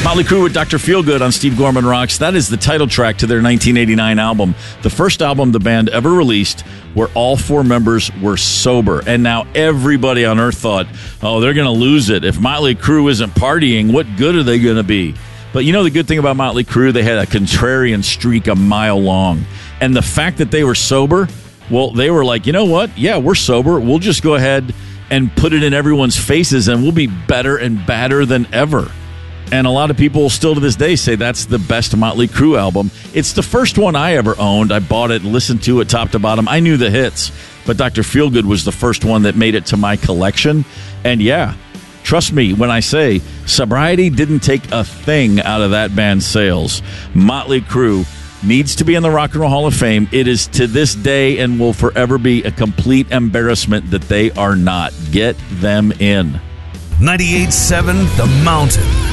Motley Crue with Dr. Feelgood on Steve Gorman Rocks. That is the title track to their 1989 album, the first album the band ever released where all four members were sober. And now everybody on Earth thought, oh, they're going to lose it. If Motley Crue isn't partying, what good are they going to be? But you know the good thing about Motley Crue? They had a contrarian streak a mile long. And the fact that they were sober, well, they were like, you know what? Yeah, we're sober. We'll just go ahead and put it in everyone's faces, and we'll be better and badder than ever. And a lot of people still to this day say that's the best Motley Crue album. It's the first one I ever owned. I bought it, listened to it top to bottom. I knew the hits, but Dr. Feelgood was the first one that made it to my collection. And yeah, trust me when I say sobriety didn't take a thing out of that band's sales. Motley Crue needs to be in the Rock and Roll Hall of Fame. It is to this day and will forever be a complete embarrassment that they are not. Get them in. 98.7 The Mountain.